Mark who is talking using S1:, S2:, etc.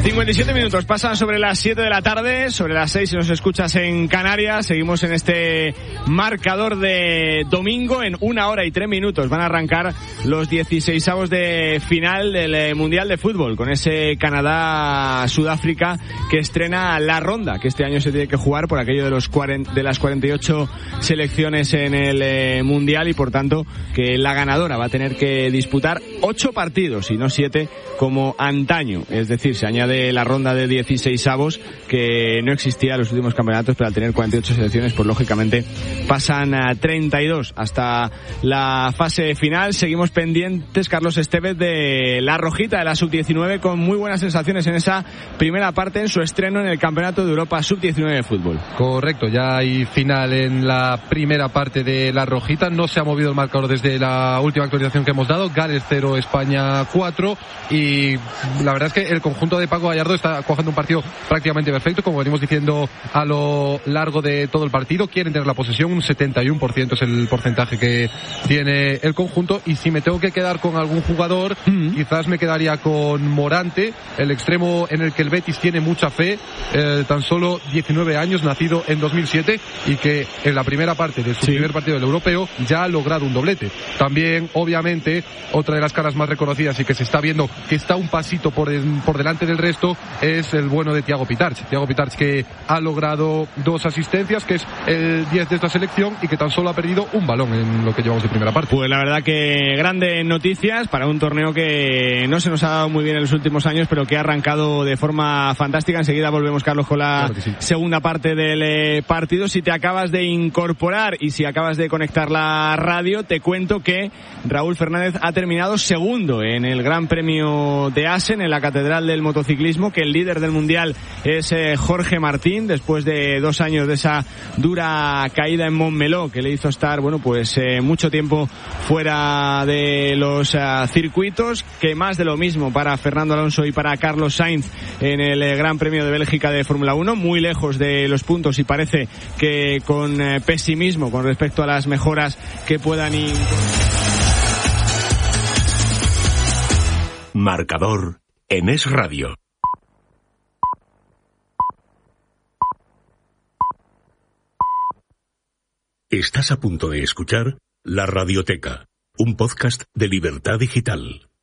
S1: 57 minutos pasan sobre las 7 de la tarde, sobre las 6 si nos escuchas en Canarias. Seguimos en este marcador de domingo. En 1 hora y 3 minutos van a arrancar los 16avos de final del Mundial de Fútbol, con ese Canadá-Sudáfrica que estrena la ronda, que este año se tiene que jugar por aquello de las 48 selecciones en el Mundial, y por tanto que la ganadora va a tener que disputar 8 partidos y no 7 como antaño. Es decir, se añade la ronda de 16avos que no existía en los últimos campeonatos, pero al tener 48 selecciones, pues lógicamente pasan a 32 hasta la fase final. Seguimos pendientes, Carlos Estevez, de la rojita de la Sub-19, con muy buenas sensaciones en esa primera parte, en su estreno en el Campeonato de Europa Sub-19 de fútbol. Correcto, ya hay final en la primera parte de la rojita. No se ha movido el marcador desde la última actualización que hemos dado. Gales 0, España 4, y la verdad es que el conjunto de Paco Gallardo está cogiendo un partido prácticamente perfecto, como venimos diciendo a lo largo de todo el partido. Quieren tener la posesión, un 71% es el porcentaje que tiene el conjunto, y si me tengo que quedar con algún jugador, quizás me quedaría con Morante, el extremo en el que el Betis tiene mucha fe, tan solo 19 años, nacido en 2007, y que en la primera parte de su primer partido del europeo ya ha logrado un doblete. También, obviamente, otra de las caras más reconocidas y que se está viendo que está un pasito por delante del resto es el bueno de Thiago Pitarch, que ha logrado 2 asistencias, que es el 10 de esta selección, y que tan solo ha perdido un balón en lo que llevamos de primera parte. Pues la verdad que grandes noticias para un torneo que no se nos ha dado muy bien en los últimos años, pero que ha arrancado de forma fantástica. Enseguida volvemos, Carlos, con la segunda parte del partido. Si te acabas de incorporar y si acabas de conectar la radio, te cuento que Raúl Fernández ha terminado segundo en el Gran Premio de Assen, en la Catedral del Motociclismo, que el líder del Mundial es Jorge Martín, después de 2 años de esa dura caída en Montmeló, que le hizo estar, mucho tiempo fuera de los circuitos. Que más de lo mismo para Fernando Alonso y para Carlos Sainz en el Gran Premio de Bélgica de Fórmula 1, muy lejos de los puntos, y parece que con pesimismo con respecto a las mejoras que puedan ir.
S2: Marcador en Es Radio. Estás a punto de escuchar La Radioteca, un podcast de Libertad Digital.